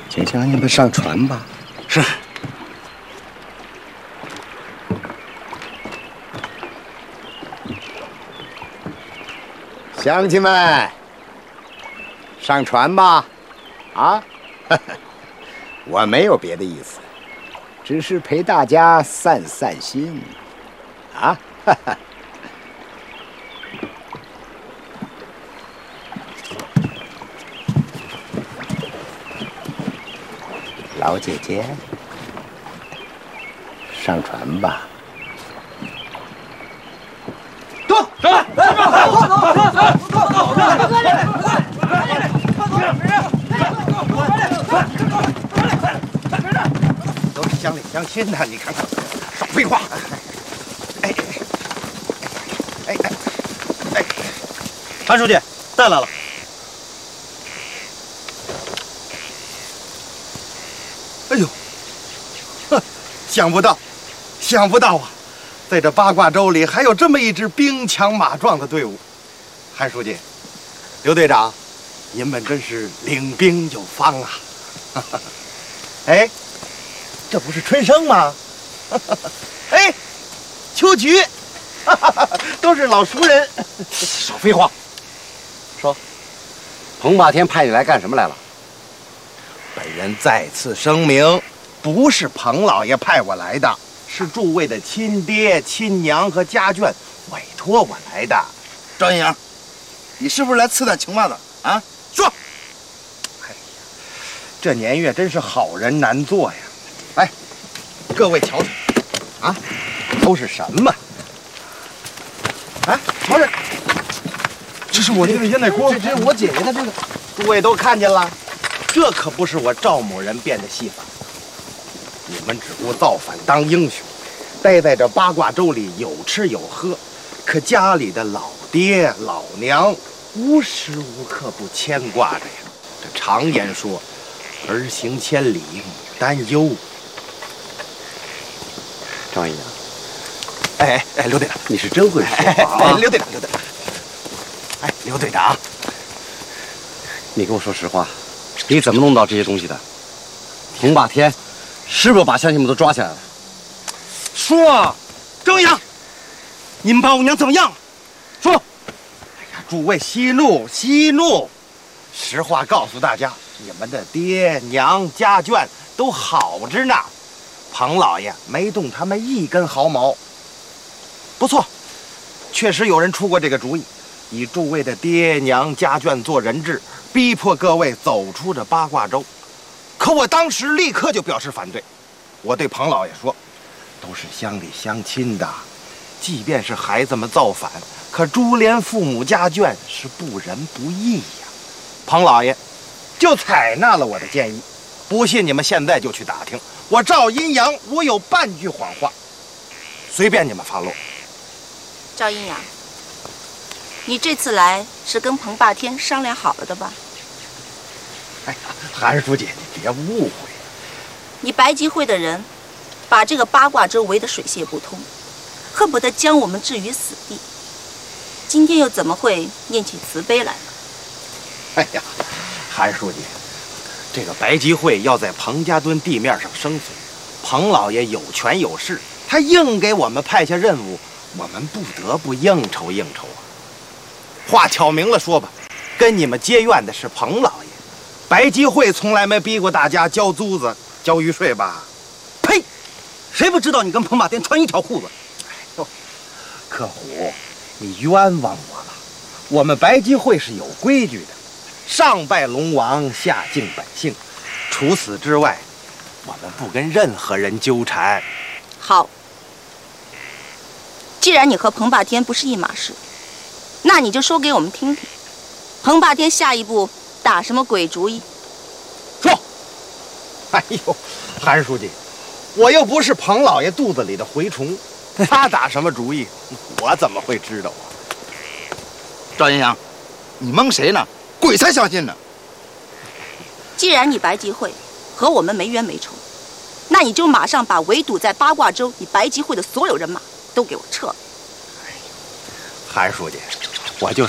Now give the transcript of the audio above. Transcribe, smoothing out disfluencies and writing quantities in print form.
景香，你们上船吧。 是。 乡亲们，上船吧！啊，我没有别的意思，只是陪大家散散心。啊，老姐姐，上船吧。 都是乡里乡亲的，你看看，少废话！韩书记带来了。哎呦，哼，想不到啊！ 在这八卦洲里，还有这么一支兵强马壮的队伍。韩书记、刘队长，您们真是领兵有方啊！哎，这不是春生吗？哎，秋菊，都是老熟人。 少废话。说，彭霸天派你来干什么来了？ 本人再次声明，不是彭老爷派我来的。 是诸位的亲爹、亲娘和家眷委托我来的。 赵阴阳，你是不是来刺探情报的啊？说。 哎呀，这年月真是好人难做呀！哎，各位瞧瞧，啊，都是什么？哎，瞧这，这是我这个烟袋锅， 这是我姐姐的这个。 诸位都看见了，这可不是我赵某人变的戏法。 你们只顾造反当英雄，待在这八卦洲里有吃有喝，可家里的老爹老娘无时无刻不牵挂着呀。这常言说，儿行千里母担忧。 赵姨娘， 哎，刘队长， 你是真会说话啊！ 刘队长，哎，刘队长， 你跟我说实话，你怎么弄到这些东西的？彭霸天。 是不是把乡亲们都抓起来了？ 说啊，郑阳，你们把我娘怎么样了？说！哎呀，诸位息怒，息怒！实话告诉大家，你们的爹娘家眷都好着呢，彭老爷没动他们一根毫毛。不错，确实有人出过这个主意，以诸位的爹娘家眷做人质，逼迫各位走出这八卦洲。 可我当时立刻就表示反对，我对彭老爷说：“都是乡里乡亲的，即便是孩子们造反，可株连父母家眷是不仁不义呀。”彭老爷就采纳了我的建议。不信你们现在就去打听，我赵阴阳如有半句谎话，随便你们发落。 赵阴阳，你这次来是跟彭霸天商量好了的吧？ 哎呀，韩书记，你别误会。 你白集会的人，把这个八卦洲围得水泄不通，恨不得将我们置于死地。今天又怎么会念起慈悲来了？ 哎呀，韩书记，这个白集会要在彭家墩地面上生存，彭老爷有权有势，他硬给我们派下任务，我们不得不应酬应酬啊。话挑明了说吧，跟你们结怨的是彭老爷。 白集会从来没逼过大家交租子、交鱼税吧？ 呸！谁不知道你跟彭霸天穿一条裤子？ 哎呦，客户，你冤枉我了。我们白集会是有规矩的，上拜龙王，下敬百姓。除此之外，我们不跟任何人纠缠。 好，既然你和彭霸天不是一码事，那你就说给我们听听，彭霸天下一步。 打什么鬼主意？ 说！哎呦，韩书记，我又不是彭老爷肚子里的蛔虫，他打什么主意，我怎么会知道啊？ 赵阴阳，你蒙谁呢？鬼才相信呢！ 既然你白集会和我们没冤没仇，那你就马上把围堵在八卦洲你白集会的所有人马都给我撤了。 韩书记，我就